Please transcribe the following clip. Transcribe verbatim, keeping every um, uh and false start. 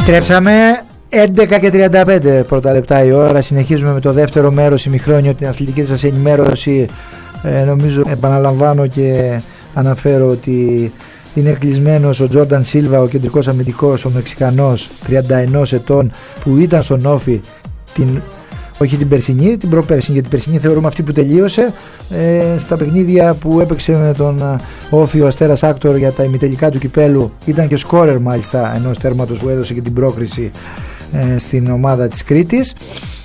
Επιστρέψαμε. έντεκα και τριάντα πέντε πρώτα λεπτά η ώρα. Συνεχίζουμε με το δεύτερο μέρος ημιχρόνιο, την αθλητική σας ενημέρωση. Ε, νομίζω επαναλαμβάνω και αναφέρω ότι είναι κλεισμένος ο Τζόρνταν Σίλβα, ο κεντρικός αμυντικός, ο Μεξικανός τριάντα ενός ετών, που ήταν στον Όφι την, όχι την περσινή, την προπέρσινη, γιατί την περσινή θεωρούμε αυτή που τελείωσε, ε, στα παιχνίδια που έπαιξε με τον Όφι ο Αστέρας Άκτορ για τα ημιτελικά του κυπέλου. Ήταν και σκόρερ μάλιστα ενός τέρματος που έδωσε και την πρόκριση ε, στην ομάδα της Κρήτης.